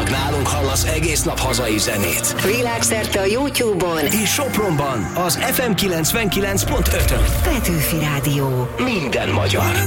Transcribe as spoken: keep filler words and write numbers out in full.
Csak nálunk hallasz egész nap hazai zenét. Világszerte a YouTube-on és Sopronban az ef em kilencvenkilenc pont ötön. Petőfi Rádió. Minden magyar.